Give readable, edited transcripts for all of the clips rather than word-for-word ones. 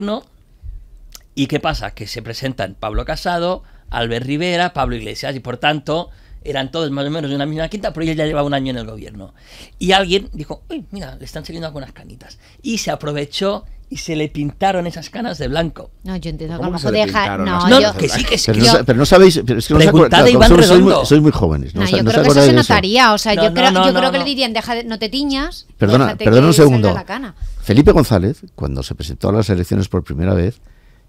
gobierno. ¿Y qué pasa? Que se presentan Pablo Casado, Albert Rivera, Pablo Iglesias, y por tanto eran todos más o menos de una misma quinta, pero ella ya llevaba un año en el gobierno. Y alguien dijo, uy, mira, le están saliendo algunas canitas. Y se aprovechó y se le pintaron esas canas de blanco. No, yo entiendo que a ¿Cómo lo se mejor le deja... pintaron No, las yo... Que sí, que sí. Pero no sabéis... Pero es que no Preguntad a Iván Redondo. sois muy jóvenes. No, No, yo no creo os que eso acordáis se de eso. notaría. O sea, No, yo creo, no, yo no, creo que no. le dirían, no te tiñas, Perdona déjate un que segundo. salga la cana. Felipe González, cuando se presentó a las elecciones por primera vez,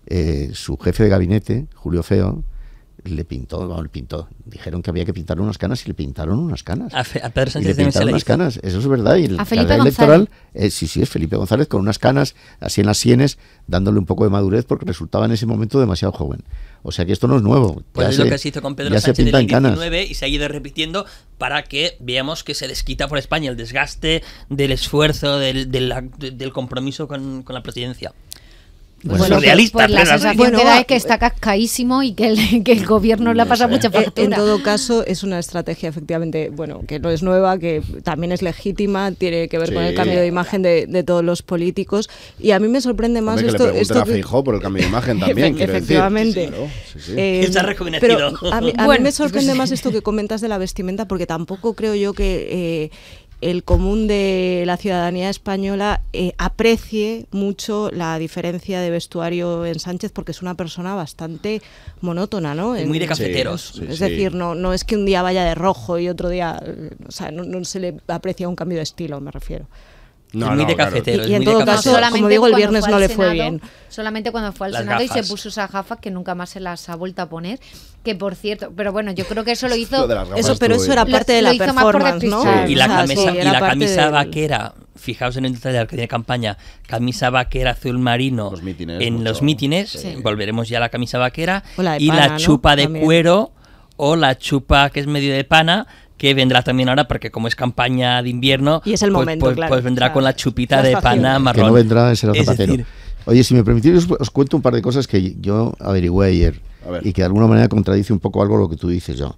su jefe de gabinete, Julio Feo, le pintó. Dijeron que había que pintarle unas canas y le pintaron unas canas. A Pedro Y Sánchez le también se pintaron le unas hizo. canas, eso es verdad. Y ¿A Felipe carrera González? electoral, sí, es Felipe González con unas canas así en las sienes, dándole un poco de madurez porque resultaba en ese momento demasiado joven. O sea que esto no es nuevo. Pues Ya es lo que se hizo con Pedro ya se Sánchez en pintan el canas. 19 y se ha ido repitiendo para que veamos que se desquita por España el desgaste del esfuerzo, del compromiso con la presidencia. Bueno, surrealista, pues la pero así. sensación que Bueno, da es que está cascaísimo y que el gobierno le ha pasado mucha En factura. todo caso, es una estrategia efectivamente, bueno, que no es nueva, que también es legítima, tiene que ver Sí. con el cambio de imagen de todos los políticos. Y a mí me sorprende más Hombre, que esto. le pregunten a que- Feijóo por el cambio de imagen también, quiero decir. Efectivamente. Claro, sí, sí. Que se ha rejuvenecido. Pero a mí Bueno, me sorprende más esto que comentas de la vestimenta, porque tampoco creo yo que el común de la ciudadanía española aprecie mucho la diferencia de vestuario en Sánchez, porque es una persona bastante monótona, ¿no? Muy de cafeteros. Sí, Es sí. decir, no es que un día vaya de rojo y otro día, o sea, no se le aprecia un cambio de estilo, me refiero. Es muy de claro. cafetero. Y es en muy de todo cafetero. caso, Solamente como digo, el cuando viernes fue no al le fue Senado, bien. Solamente cuando fue al Las Senado y se gafas. puso esas gafas que nunca más se las ha vuelto a poner. Que por cierto, pero bueno, yo creo que eso lo Lo hizo. de las gafas Eso, pero estuvo eso era bien. parte de Lo la hizo más por performance, ¿no? despistar. Y la O sea, camisa, sí, y era la parte camisa del- vaquera, fijaos en el detalle que tiene campaña, camisa vaquera azul marino Los mítines, en mucho. los mítines, Sí. volveremos ya a la camisa vaquera, O la de y pana, la ¿no? chupa de También. cuero o la chupa que es medio de pana, que vendrá también ahora porque como es campaña de invierno, Y es el momento, claro. pues vendrá O sea, con la chupita la de estación. pana Que marrón. no vendrá será Es Zapatero. decir, Oye, si me permitís, os cuento un par de cosas que yo averigüé ayer A ver. y que de alguna manera contradice un poco algo lo que tú dices, yo.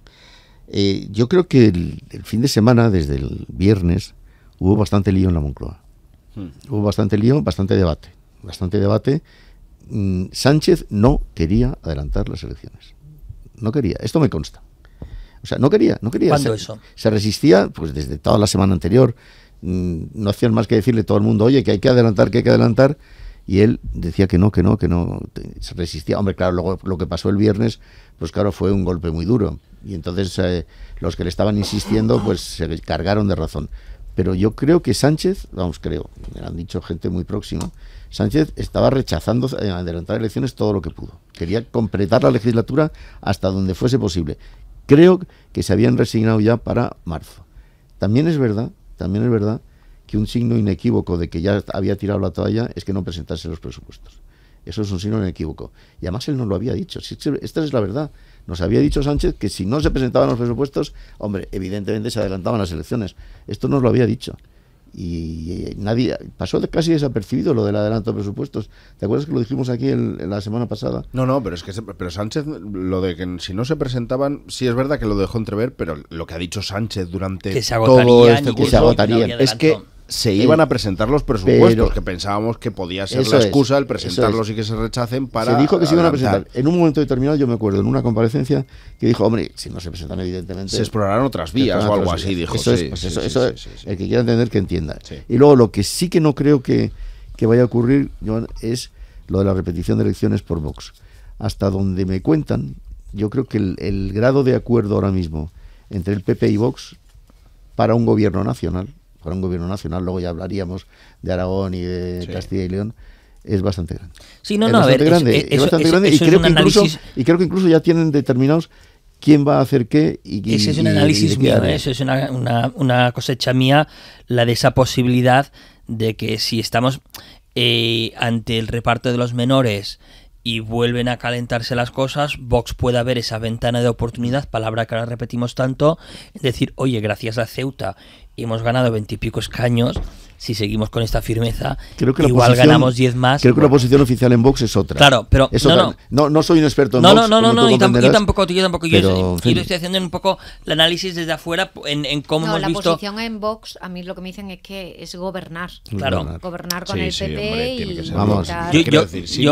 Yo creo que el fin de semana, desde el viernes, hubo bastante lío en la Moncloa. Hubo bastante lío, bastante debate. Bastante debate. Sánchez no quería adelantar las elecciones. No quería. Esto me consta. O sea, no quería. ¿Cuándo se, eso? Se resistía, pues desde toda la semana anterior. No hacían más que decirle a todo el mundo, oye, que hay que adelantar. Y él decía que no. Se resistía. Hombre, claro, luego lo que pasó el viernes, pues claro, fue un golpe muy duro. Y entonces los que le estaban insistiendo, pues se cargaron de razón. Pero yo creo que Sánchez, me lo han dicho gente muy próxima, Sánchez estaba rechazando adelantar elecciones todo lo que pudo. Quería completar la legislatura hasta donde fuese posible. Creo que se habían resignado ya para marzo. También es verdad que un signo inequívoco de que ya había tirado la toalla es que no presentase los presupuestos. Eso es un signo inequívoco. Y además él nos lo había dicho. Esta es la verdad. Nos había dicho Sánchez que si no se presentaban los presupuestos, hombre, evidentemente se adelantaban las elecciones. Esto nos lo había dicho. Y nadie pasó casi desapercibido lo del adelanto de presupuestos. ¿Te acuerdas que lo dijimos aquí la semana pasada? No, pero es que pero Sánchez, lo de que si no se presentaban, sí es verdad que lo dejó entrever, pero lo que ha dicho Sánchez durante Que se todo agotarían este y que se agotarían. no había es que adelanto. se iban a presentar los presupuestos, Pero- que pensábamos que podía ser Eso la es, excusa el eso presentarlos es. y que se rechacen para Se dijo que se iban a adelantar. presentar. En un momento determinado, yo me acuerdo, en una comparecencia, que dijo, hombre, si no se presentan, evidentemente... Se exploraron otras vías o algo así, dijo. Eso es, sí, pues sí, eso, sí, eso sí, es, sí, sí. el que quiera entender que entienda. Sí. Y luego lo que sí que no creo que vaya a ocurrir, Joan, es lo de la repetición de elecciones por Vox. Hasta donde me cuentan, yo creo que el grado de acuerdo ahora mismo entre el PP y Vox para un gobierno nacional, luego ya hablaríamos de Aragón y de Sí. Castilla y León, es bastante grande. Sí, no, Es no, a ver, bastante grande, es bastante grande, y eso es creo un que análisis. incluso ya tienen determinados quién va a hacer qué y Ese es un y análisis de qué mío, área. eso es una cosecha mía, la de esa posibilidad de que si estamos ante el reparto de los menores y vuelven a calentarse las cosas, Vox pueda ver esa ventana de oportunidad, palabra que ahora repetimos tanto, es decir, oye, gracias a Ceuta hemos ganado 20 y pico escaños, si seguimos con esta firmeza, Creo que la igual posición- ganamos 10 más. Creo que la posición oficial en Vox es otra. Claro, pero Es no, otra. No soy un experto en No, Vox. no, como tú yo comprenderás, tampoco. Yo pero, en fin. estoy haciendo un poco el análisis desde afuera en cómo No, hemos la visto. posición en Vox, a mí lo que me dicen es que es gobernar. Claro. Gobernar con Sí, el sí, PP hombre, tiene que y ser. Vamos. intentar- Yo- Quiero decir, sí, yo-